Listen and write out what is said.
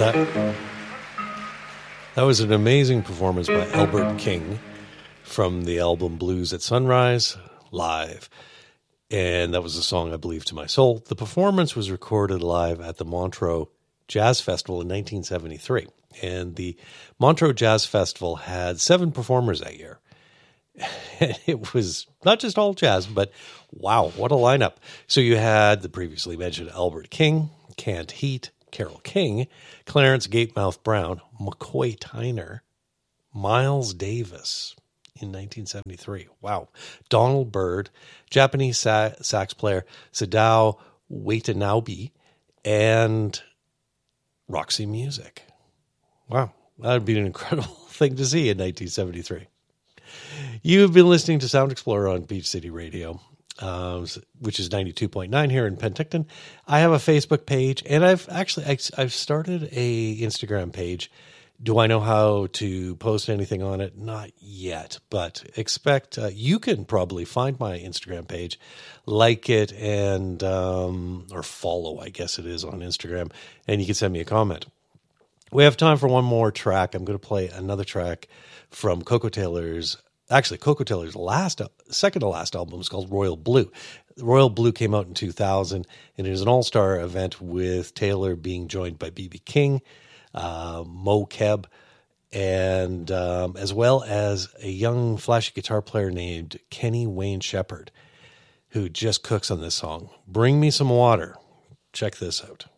That was an amazing performance by Albert King from the album Blues at Sunrise, live. And that was a song, I Believe to My Soul. The performance was recorded live at the Montreux Jazz Festival in 1973. And the Montreux Jazz Festival had 7 performers that year. And it was not just all jazz, but wow, what a lineup. So you had the previously mentioned Albert King, Cant Heat, Carole King, Clarence Gatemouth Brown, McCoy Tyner, Miles Davis in 1973. Wow. Donald Byrd, Japanese sax player Sadao Watanabe, and Roxy Music. Wow. That would be an incredible thing to see in 1973. You've been listening to Sound Explorer on Beach City Radio, which is 92.9 here in Penticton. I have a Facebook page, and I've started a Instagram page. Do I know how to post anything on it? Not yet, but expect you can probably find my Instagram page, like it, and or follow, I guess it is, on Instagram, and you can send me a comment. We have time for one more track. I'm going to play another track from Coco Taylor's second to last album is called Royal Blue. Royal Blue came out in 2000, and it is an all-star event with Taylor being joined by B.B. King, Mo Keb, and as well as a young flashy guitar player named Kenny Wayne Shepherd, who just cooks on this song. Bring Me Some Water. Check this out.